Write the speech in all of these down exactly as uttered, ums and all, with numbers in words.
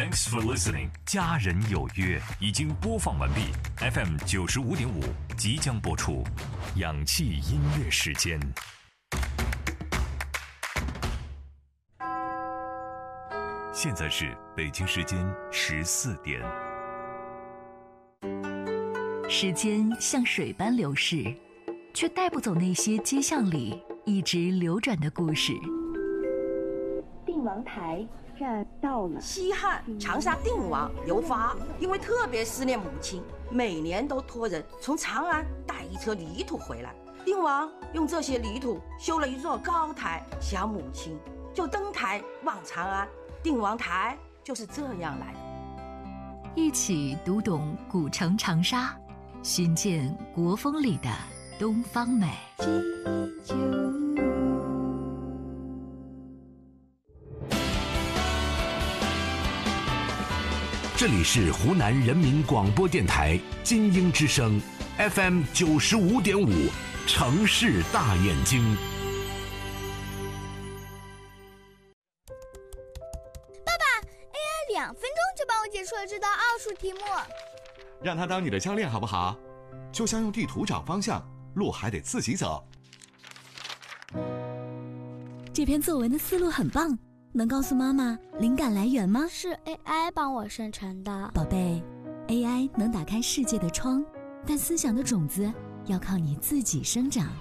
Thanks for listening。家人有约已经播放完毕 ，F M 九十五点五即将播出，氧气音乐时间。现在是北京时间十四点。 时间像水般流逝，却带不走那些街巷里一直流转的故事。 定王台站到了。 西汉长沙定王刘发因为特别思念母亲，每年都托人从长安带一车泥土回来。定王用这些泥土修了一座高台，想母亲就登台望长安。定王台就是这样来的。 一起读懂古城长沙，寻见国风里的东方美。 这里是湖南人民广播电台金鹰之声 F M 九十五点五，城市大眼睛。 爸爸 ，A I 两分钟就帮我解出了这道奥数题目。 让他当你的教练好不好？就像用地图找方向，路还得自己走。 这篇作文的思路很棒，能告诉妈妈灵感来源吗？ 是 A I 帮我生成的。 宝贝 ，A I 能打开世界的窗，但思想的种子要靠你自己生长。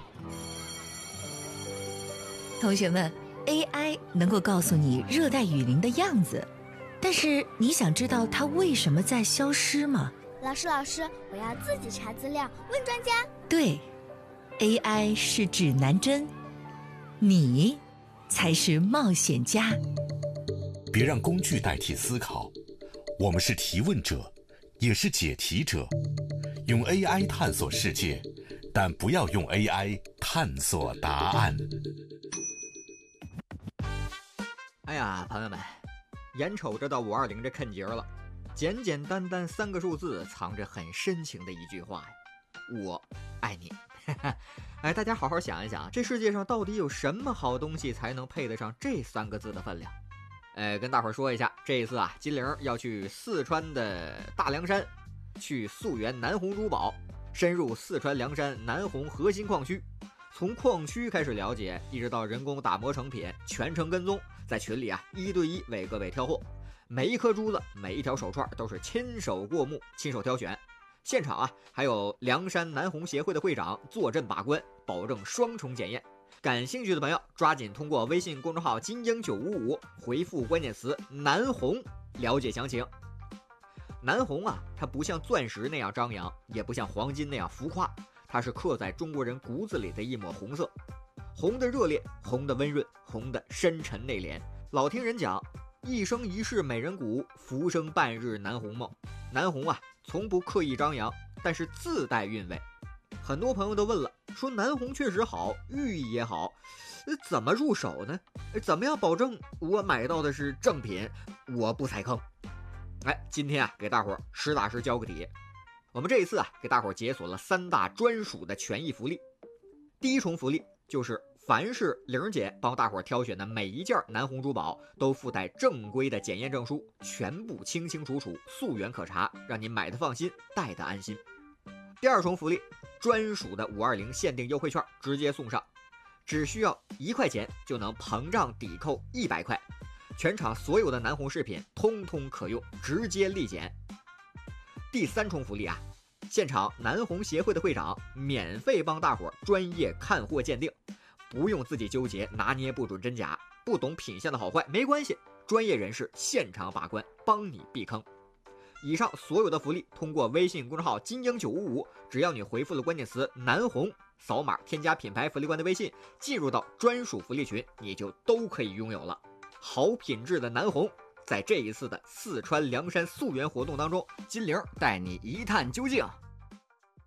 同学们 ，A I 能够告诉你热带雨林的样子，但是你想知道它为什么在消失吗？ 老师，老师，我要自己查资料，问专家。 对 ，A I 是指南针，你才是冒险家。 别让工具代替思考，我们是提问者，也是解题者。用 A I 探索世界，但不要用 A I 探索答案。 哎呀，朋友们，眼瞅着到五二零这坑节了，简简单单三个数字，藏着很深情的一句话呀，我爱你。哎，大家好好想一想，这世界上到底有什么好东西才能配得上这三个字的分量？哎，跟大伙儿说一下，这一次啊，金玲要去四川的大凉山，去溯源南红珠宝，深入四川凉山南红核心矿区，从矿区开始了解，一直到人工打磨成品，全程跟踪，在群里啊一对一为各位挑货，每一颗珠子，每一条手串都是亲手过目，亲手挑选。现场啊，还有凉山南红协会的会长坐镇把关，保证双重检验。感兴趣的朋友，抓紧通过微信公众号金鹰九五五回复关键词南红了解详情。南红啊，它不像钻石那样张扬，也不像黄金那样浮夸，它是刻在中国人骨子里的一抹红色，红的热烈，红的温润，红的深沉内敛。老听人讲，一生一世美人骨，浮生半日南红梦。南红啊，从不刻意张扬，但是自带韵味。很多朋友都问了，说南红确实好，寓意也好，怎么入手呢？怎么样保证我买到的是正品，我不踩坑？哎，今天啊，给大伙儿实打实教个底。我们这一次啊，给大伙儿解锁了三大专属的权益福利。第一重福利就是凡是玲儿姐帮大伙儿挑选的每一件南红珠宝都附带正规的检验证书，全部清清楚楚，溯源可查，让您买的放心，戴的安心。第二重福利，专属的五二零限定优惠券直接送上，只需要一块钱就能膨胀抵扣一百块，全场所有的南红饰品通通可用，直接立减。第三重福利啊，现场南红协会的会长免费帮大伙专业看货鉴定，不用自己纠结拿捏不准真假，不懂品相的好坏没关系，专业人士现场把关，帮你避坑。以上所有的福利通过微信公众号金鹰九五五，只要你回复了关键词南红，扫码添加品牌福利官的微信，进入到专属福利群，你就都可以拥有了。好品质的南红，在这一次的四川凉山溯源活动当中，金玲带你一探究竟。